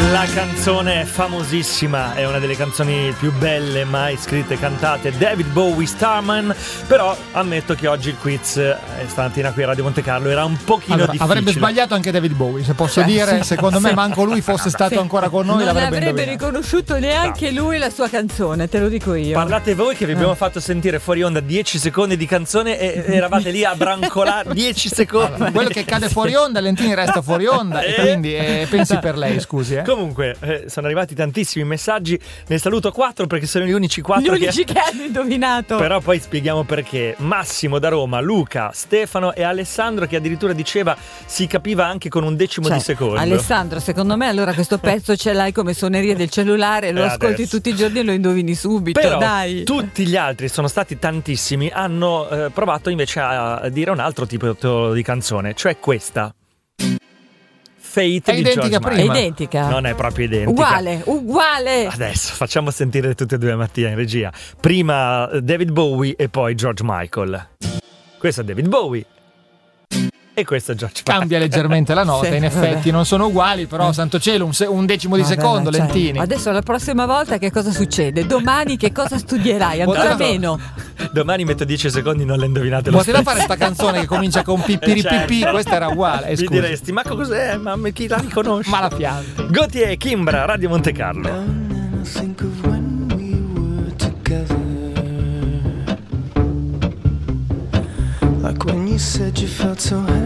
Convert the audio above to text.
La canzone è famosissima, è una delle canzoni più belle mai scritte e cantate, David Bowie, Starman. Però ammetto che oggi il quiz stamattina qui a Radio Monte Carlo era un pochino difficile. Avrebbe sbagliato anche David Bowie, se posso dire. Secondo me manco lui fosse stato ancora con noi, non l'avrebbe avrebbe riconosciuto neanche lui la sua canzone, te lo dico io. Parlate voi che vi abbiamo fatto sentire fuori onda 10 secondi di canzone e eravate lì a brancolare 10 secondi. Allora, quello che cade fuori onda, Lentini resta fuori onda e quindi pensi per lei, scusi. Comunque sono arrivati tantissimi messaggi, ne saluto 4 perché sono gli unici 4 che hanno indovinato. Però poi spieghiamo perché. Massimo da Roma, Luca, Stefano e Alessandro, che addirittura diceva si capiva anche con un decimo di secondo. Alessandro, secondo me allora questo pezzo ce l'hai come suoneria del cellulare, lo ascolti adesso tutti i giorni e lo indovini subito. Però dai. Tutti gli altri, sono stati tantissimi, hanno provato invece a dire un altro tipo di canzone, cioè questa. Fate è di identica George prima. È identica. Non è proprio identica. Uguale. Adesso facciamo sentire tutte e due Mattia in regia. Prima David Bowie e poi George Michael. Questo è David Bowie e questo è George Michael. Cambia leggermente la nota, Sì, in effetti vabbè. non sono uguali, però santo cielo, un decimo di secondo, Lentini. Adesso la prossima volta che cosa succede? Domani che cosa studierai? Ancora meno. Domani metto 10 secondi, non le indovinate lo Poteva stesso. fare sta canzone che comincia con pipiripipì, Certo. questa era uguale. Mi Scusi. diresti, ma cos'è? Ma chi la riconosce? Ma la pianta. Gautier e Kimbra, Radio Monte Carlo. Think of when we were together, like when you said you felt so happy.